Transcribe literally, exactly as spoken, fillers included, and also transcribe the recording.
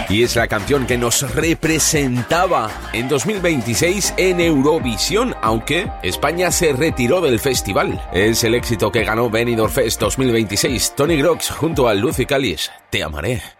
y es la canción que nos representaba en dos mil veintiséis en Eurovisión, aunque España se retiró del festival. Es el éxito que ganó Benidorm Fest dos mil veintiséis. Tony Grox junto a Lucy Callis, Te amaré.